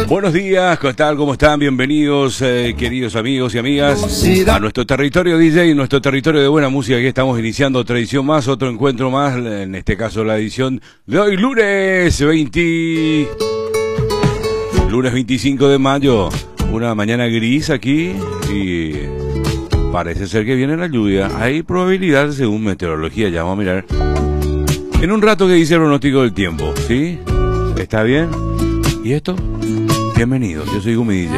Buenos días, ¿qué tal? ¿Cómo están? Bienvenidos, queridos amigos y amigas, a nuestro territorio DJ, nuestro territorio de buena música. Aquí estamos iniciando otra edición más, otro encuentro más, en este caso la edición de hoy, lunes 25 de mayo. Una mañana gris aquí y parece ser que viene la lluvia. Hay probabilidad según meteorología, ya vamos a mirar en un rato que dice el pronóstico del tiempo, ¿sí? ¿Está bien? ¿Y esto? Bienvenidos, yo soy Gumi DJ.